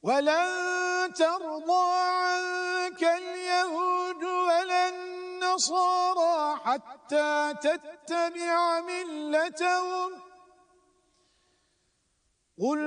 ولن ترضى عنك اليهود ولا النصارى حتى تتبع ملتهم قل